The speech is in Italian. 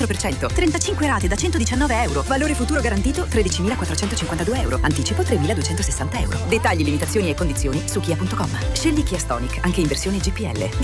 4%. 35 rate da 119 euro. Valore futuro garantito 13.452 euro. Anticipo 3.260 euro. Dettagli, limitazioni e condizioni su Kia.com. Scegli Kia Stonic, anche in versione GPL.